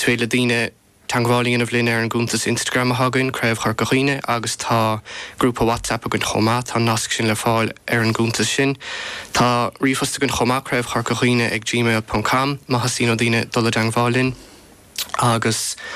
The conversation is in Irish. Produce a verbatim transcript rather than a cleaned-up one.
Is féile daoine tangháilíon a bhlín ar an gúntas Instagram a hagann, creibh chuir go chuoine, agus tá grúpa WhatsApp a gon chomá, tá nasc sin le fáil ar an gúntas sin. Tá riomhas a gon chomá creibh chuir go chuoine ag gmail dot com, má hasín ó daoine dul a tangháilín. Agus